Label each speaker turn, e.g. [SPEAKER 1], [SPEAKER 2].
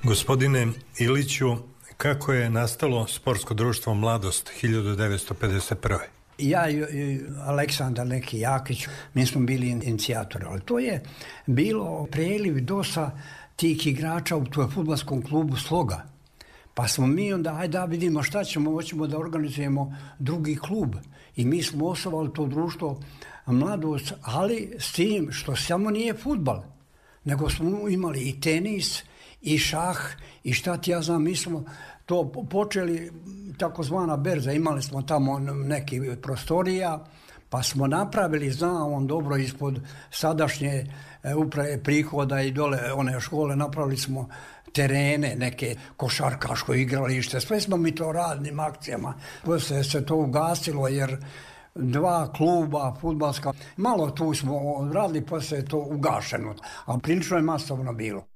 [SPEAKER 1] Gospodine Iliću, kako je nastalo sportsko društvo Mladost 1951.
[SPEAKER 2] Ja i Aleksandar neki Jakić, mi smo bili inicijatori, ali to je bilo preliv dosta tih igrača u fudbalskom klubu Sloga. Pa smo mi onda, ajde da vidimo šta ćemo, hoćemo da organizujemo drugi klub. I mi smo osnovali to društvo Mladost, ali s tim što samo nije fudbal, nego smo imali i tenis, i šah, i šta ti ja znam, mi smo to počeli, takozvana berza, imali smo tamo neki prostorija, pa smo napravili, zna on dobro, ispod sadašnje uprave prihoda i dole one škole, napravili smo terene, neke košarkaško igralište, sve smo mi to radnim akcijama. Poslije se to ugasilo jer 2 kluba fudbalska, malo tu smo radili, poslije je to ugašeno, a prilično je masovno bilo.